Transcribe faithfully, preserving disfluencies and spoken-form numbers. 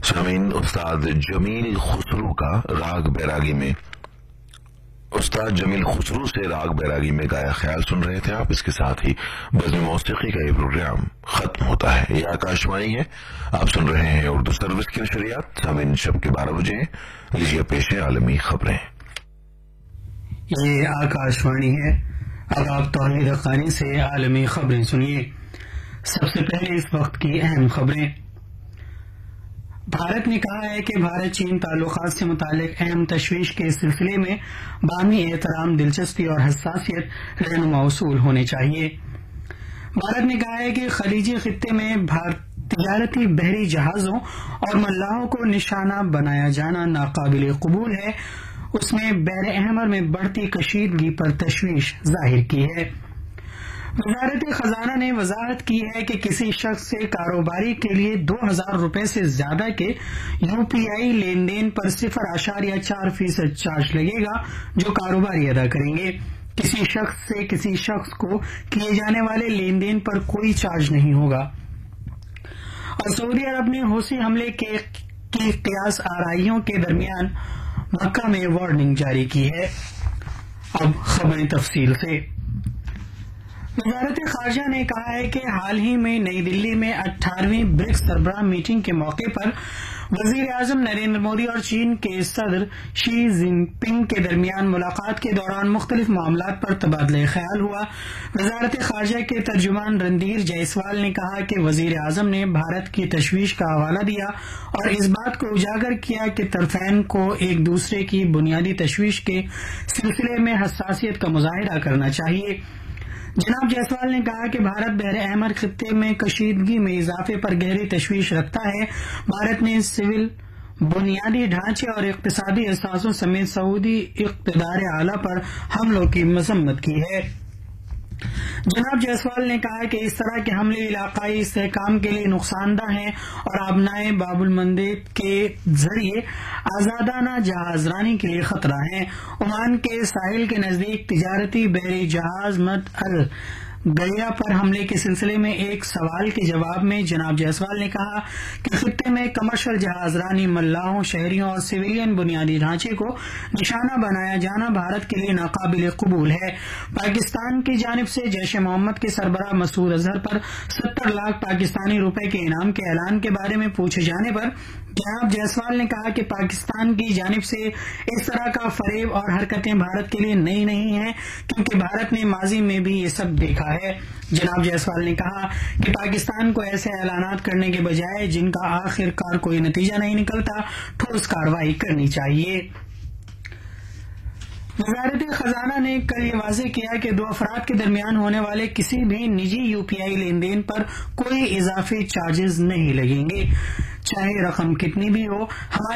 सामीन, उस्ताद जमील खुसरू का राग बैरागी में उस्ताद जमील खुसरू से राग बैरागी में गाया ख्याल सुन रहे थे आप। इसके साथ ही बज़्म मौसीकी का ये प्रोग्राम खत्म होता है। ये आकाशवाणी है, आप सुन रहे हैं उर्दू सर्विस की नशरियात। सामीन, शब के बारह बजे लीजिए पेश है आलमी खबरें। ये आकाशवाणी है, अब आप तौहीद हक़ानी से आलमी खबरें सुनिए। सबसे पहले इस वक्त की अहम खबरें। भारत ने कहा है कि भारत चीन ताल्लुकात से मुतालिक अहम तशवीश के सिलसिले में बाहमी एहतराम, दिलचस्पी और हसासियत रहनुमा उसूल होने चाहिए। भारत ने कहा है कि खलीजी खित्ते में भारत तिजारती बहरी जहाजों और मल्लाहों को निशाना बनाया जाना नाकाबिल कबूल है। उसने बहर अहमर में बढ़ती कशीदगी पर तशवीश जाहिर की है। वजारत खजाना ने वजाहत की है कि किसी शख्स से कारोबारी के लिए दो हजार रूपये से ज्यादा के यूपीआई लेन देन पर सिफर आशारिया चार फीसद चार्ज लगेगा जो कारोबारी अदा करेंगे। किसी शख्स से किसी शख्स को किए जाने वाले लेन देन पर कोई चार्ज नहीं होगा। और सऊदी अरब ने हौसी हमले के की कियास आराइयों के दरमियान मक्का में वार्निंग जारी की है। अब खबरें तफसील से। वजारत खारजा ने कहा है कि हाल ही में नई दिल्ली में अठारहवीं ब्रिक्स सरबराह मीटिंग के मौके पर वजीर आजम नरेंद्र मोदी और चीन के सदर शी जिनपिंग के दरमियान मुलाकात के दौरान मुख्तलिफ मामलात पर तबादला ख्याल हुआ। वजारत खारजा के तर्जुमान रणधीर जायसवाल ने कहा कि वजीर आजम ने भारत की तशवीश का हवाला दिया और इस बात को उजागर किया कि तरफैन को एक दूसरे की बुनियादी तशवीश के सिलसिले में हसासियत का मुजाहिरा करना चाहिए। जनाब जायसवाल ने कहा कि भारत बहर अहमर खित्ते में कशीदगी में इजाफे पर गहरी तशवीश रखता है। भारत ने सिविल बुनियादी ढांचे और इक्तिसादी असासों समेत सऊदी इक़्तिदार आला पर हमलों की मजम्मत की है। जनाब जायसवाल ने कहा कि इस तरह के हमले इलाकाई इस्तेहकाम के लिए नुकसानदा हैं और आबनाए बाबुल मंदेब के जरिए आजादाना जहाजरानी के लिए खतरा है। ओमान के साहिल के नजदीक तिजारती बहरी जहाज मद अल गया पर हमले के सिलसिले में एक सवाल के जवाब में जनाब जायसवाल ने कहा कि खित्ते में कमर्शियल जहाजरानी, मल्लाहों, शहरियों और सिविलियन बुनियादी ढांचे को निशाना बनाया जाना भारत के लिए नाकाबिल कबूल है। पाकिस्तान की जानिब से जैश ए मोहम्मद के सरबराह मसूद अजहर पर सत्तर लाख पाकिस्तानी रुपए के इनाम के ऐलान के बारे में पूछे जाने पर जनाब जायसवाल ने कहा कि पाकिस्तान की जानिब से इस तरह का फरेब और हरकतें भारत के लिए नई नहीं है, क्योंकि भारत ने माजी में भी ये सब देखा है। जनाब जायसवाल ने कहा कि पाकिस्तान को ऐसे ऐलानात करने के बजाय जिनका आखिरकार कोई नतीजा नहीं निकलता, ठोस कार्रवाई करनी चाहिए। वजारत खजाना ने कल ये वाज़ेह किया कि दो अफराद के दरमियान होने वाले किसी भी निजी यूपीआई लेन देन पर कोई इजाफी चार्जेस नहीं लगेंगे, चाहे रकम कितनी भी हो। हमारे